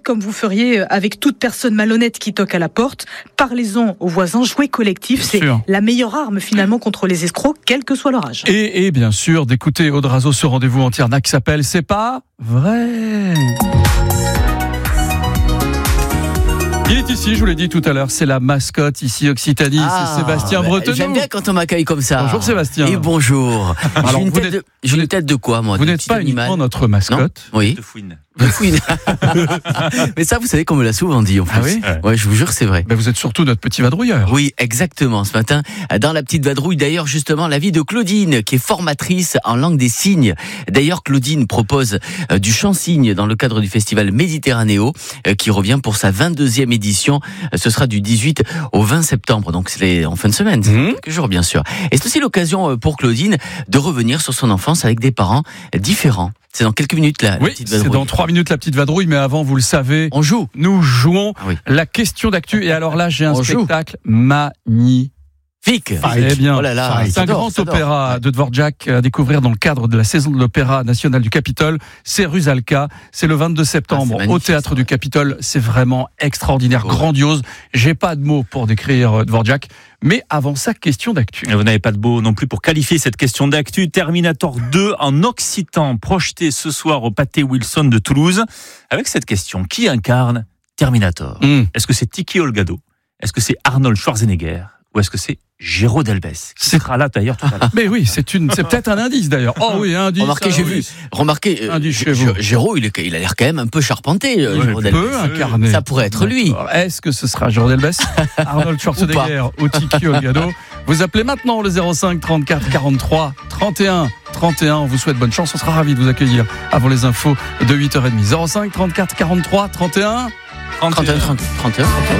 comme vous feriez avec toute personne malhonnête qui toque à la porte. Parlez-en aux voisins, jouez collectif, c'est la meilleure arme finalement contre les escrocs, quel que soit leur âge. Et bien sûr, d'écouter Aude Razo, ce rendez-vous entièrement qui s'appelle C'est pas vrai. Il est ici, je vous l'ai dit tout à l'heure, c'est la mascotte ici Occitanie, c'est Sébastien Bretonneau. J'aime bien quand on m'accueille comme ça. Bonjour Sébastien. Et bonjour. Alors, j'ai une tête de quoi, moi? Vous n'êtes pas uniquement notre mascotte. Non, oui. De fouine. Mais ça, vous savez qu'on me l'a souvent dit en plus. Ah oui? Ouais, je vous jure, c'est vrai. Ben vous êtes surtout notre petit vadrouilleur. Oui, exactement. Ce matin, dans la petite vadrouille, d'ailleurs, justement, la vie de Claudine, qui est formatrice en langue des signes. D'ailleurs, Claudine propose du chant-signe dans le cadre du festival Méditerranéo, qui revient pour sa 22e édition. Ce sera du 18 au 20 septembre. Donc, c'est en fin de semaine. C'est quelques jours, bien sûr. Et c'est aussi l'occasion pour Claudine de revenir sur son enfance avec des parents différents. C'est dans quelques minutes, la petite vadrouille. C'est dans 3 minutes, la petite vadrouille. Mais avant, vous le savez, on joue. Nous jouons la question d'actu. Et alors là, j'ai un spectacle magnifique. Eh bien, c'est un grand opéra de Dvorak à découvrir dans le cadre de la saison de l'Opéra national du Capitole. C'est Rusalka. C'est le 22 septembre au Théâtre du Capitole. C'est vraiment extraordinaire, grandiose. J'ai pas de mots pour décrire Dvorak. Mais avant ça, question d'actu. Vous n'avez pas de mots non plus pour qualifier cette question d'actu. Terminator 2 en occitan, projeté ce soir au Pathé Wilson de Toulouse. Avec cette question, qui incarne Terminator? Est-ce que c'est Tiki Olgado? Est-ce que c'est Arnold Schwarzenegger? Ou est-ce que c'est Géraud Delbès, qui sera là d'ailleurs tout à l'heure? Mais oui, c'est peut-être un indice d'ailleurs. Oh oui, un indice. Remarquez, Géraud, il a l'air quand même un peu charpenté. Géraud Delbès. Incarné. Ça pourrait être lui. Est-ce que ce sera Géraud Delbès, Arnold Schwarzenegger ou Tiki Olgado? Vous appelez maintenant le 05 34 43 31 31. On vous souhaite bonne chance. On sera ravis de vous accueillir avant les infos de 8h30. 05 34 43 31 31.